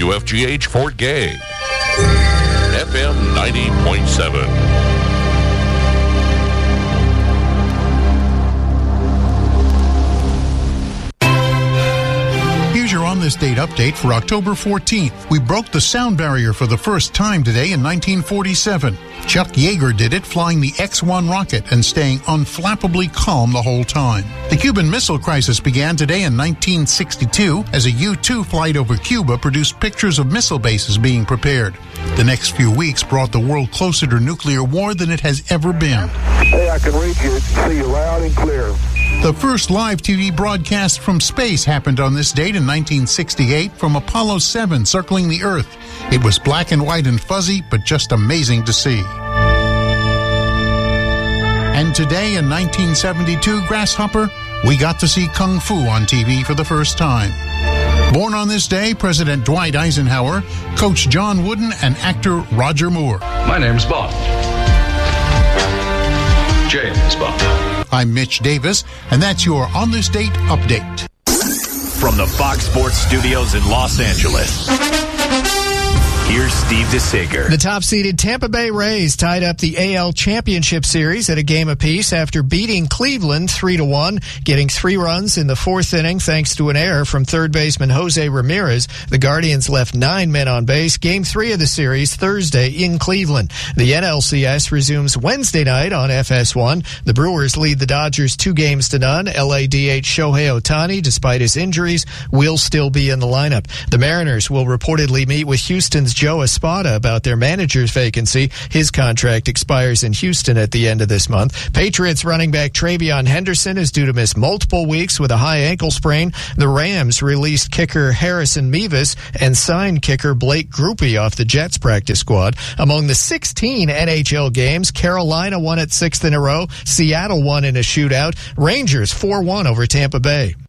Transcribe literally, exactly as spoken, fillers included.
W F G H Fort Gay, F M ninety point seven. Here's your On This Date update for October fourteenth. We broke the sound barrier for the first time today in nineteen forty-seven. Chuck Yeager did it, flying the X one rocket and staying unflappably calm the whole time. The Cuban Missile Crisis began today in nineteen sixty-two as a U two flight over Cuba produced pictures of missile bases being prepared. The next few weeks brought the world closer to nuclear war than it has ever been. Hey, I can read you, see you loud and clear. The first live T V broadcast from space happened on this date in nineteen sixty-eight from Apollo seven circling the Earth. It was black and white and fuzzy, but just amazing to see. And today in nineteen seventy-two, Grasshopper, we got to see Kung Fu on T V for the first time. Born on this day, President Dwight Eisenhower, Coach John Wooden, and actor Roger Moore. My name's Bob. James Bob. I'm Mitch Davis, and that's your On This Date update. From the Fox Sports Studios in Los Angeles, here's Steve DeSager. The top-seeded Tampa Bay Rays tied up the A L Championship Series at a game apiece after beating Cleveland three to one, getting three runs in the fourth inning thanks to an error from third baseman Jose Ramirez. The Guardians left nine men on base. Game three of the series Thursday in Cleveland. The N L C S resumes Wednesday night on F S one. The Brewers lead the Dodgers two games to none. L A D H Shohei Ohtani, despite his injuries, will still be in the lineup. The Mariners will reportedly meet with Houston's Joe Espada about their manager's vacancy. His contract expires in Houston at the end of this month. Patriots running back Travion Henderson is due to miss multiple weeks with a high ankle sprain. The Rams released kicker Harrison Mevis and signed kicker Blake Grupe off the Jets practice squad. Among the sixteen N H L games, Carolina won its sixth in a row. Seattle won in a shootout. Rangers four one over Tampa Bay.